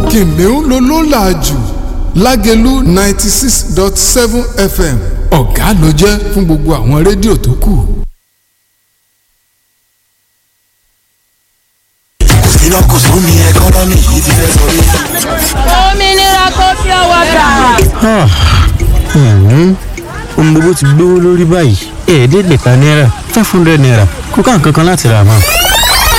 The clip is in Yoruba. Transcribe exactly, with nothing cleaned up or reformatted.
kìnìún ló ló là jù Lágelú ninety six dot seven F M ọ̀gá ló jẹ́ fún gbogbo àwọn rédíò tó kù. iná kò sún ní ẹkọ́nọ́mì yìí ti fẹ́ sọrí. òmìnira kò fi ọwọ́ gbà. ohun gbogbo ti gbówó lórí báyìí ẹ̀ẹ́dẹ́gbẹ̀ta náírà five hundred naira kó ká nǹkan kan láti rà mọ́.